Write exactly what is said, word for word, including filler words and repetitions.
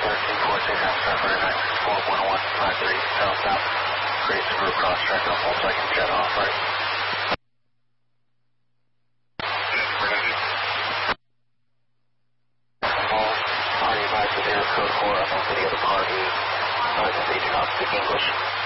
thirteen four six, I'm sorry, nine four one one five three, south south. Great Subaru Crosstrek, on full second, jet off, right. Are you advised with air code four, I'm on video to party, uh, they do not speak English.